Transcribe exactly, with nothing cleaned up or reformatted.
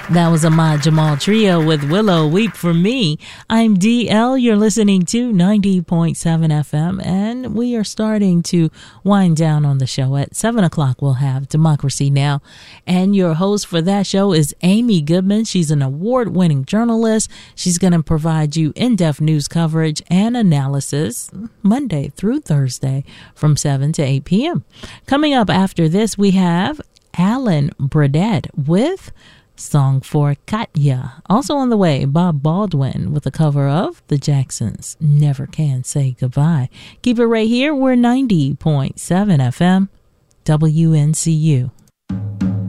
That was Ahmad Jamal Trio with Willow Weep for Me. I'm D L. You're listening to ninety point seven F M, and we are starting to wind down on the show. At seven o'clock, we'll have Democracy Now! And your host for that show is Amy Goodman. She's an award-winning journalist. She's going to provide you in-depth news coverage and analysis Monday through Thursday from seven to eight p.m. Coming up after this, we have Alan Burdett with Song for Katya. Also on the way, Bob Baldwin with a cover of The Jacksons' Never Can Say Goodbye. Keep it right here. We're ninety point seven F M, W N C U.